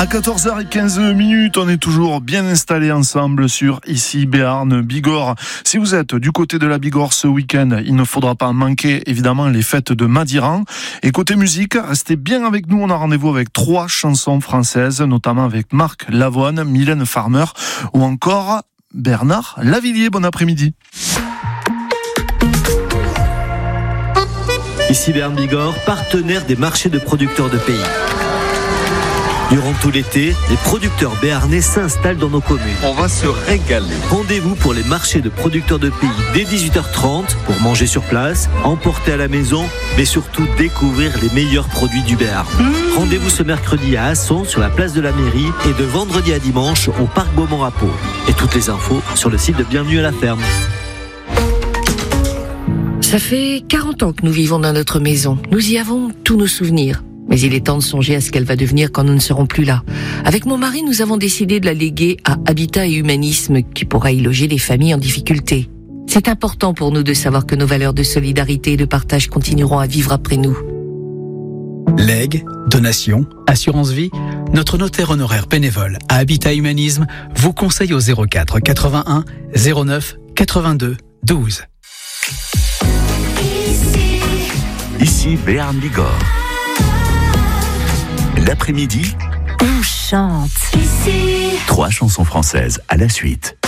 À 14h15, on est toujours bien installés ensemble sur ici Béarn, Bigorre. Si vous êtes du côté de la Bigorre ce week-end, il ne faudra pas manquer évidemment les fêtes de Madiran. Et côté musique, restez bien avec nous, on a rendez-vous avec 3 chansons françaises, notamment avec Marc Lavoine, Mylène Farmer ou encore Bernard Lavilliers. Bon après-midi. Ici Béarn Bigorre, partenaire des marchés de producteurs de pays. Durant tout l'été, les producteurs béarnais s'installent dans nos communes. On va se régaler. Rendez-vous pour les marchés de producteurs de pays dès 18h30 pour manger sur place, emporter à la maison, mais surtout découvrir les meilleurs produits du Béarn. Rendez-vous ce mercredi à Asson sur la place de la mairie et de vendredi à dimanche au parc Beaumont-Rapot. Et toutes les infos sur le site de Bienvenue à la ferme. Ça fait 40 ans que nous vivons dans notre maison. Nous y avons tous nos souvenirs. Mais il est temps de songer à ce qu'elle va devenir quand nous ne serons plus là. Avec mon mari, nous avons décidé de la léguer à Habitat et Humanisme, qui pourra y loger les familles en difficulté. C'est important pour nous de savoir que nos valeurs de solidarité et de partage continueront à vivre après nous. Legs, donations, assurance vie, notre notaire honoraire bénévole à Habitat Humanisme vous conseille au 04 81 09 82 12. Ici Béarn Bigorre. L'après-midi, on chante. 3 chansons françaises à la suite.